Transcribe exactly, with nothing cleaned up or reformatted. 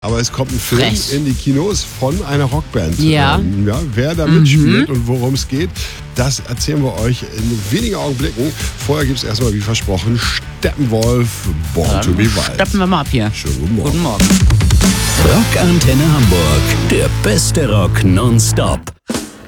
aber es kommt ein Film Frech. in die Kinos von einer Rockband. Ja. Ähm, ja wer da Mhm. mitspielt und worum es geht, das erzählen wir euch in wenigen Augenblicken. Vorher gibt es erstmal, wie versprochen, Steppenwolf, Born to be Wild. Steppen wir mal ab hier. Schönen guten Morgen. Guten Morgen. Rockantenne Hamburg, der beste Rock nonstop.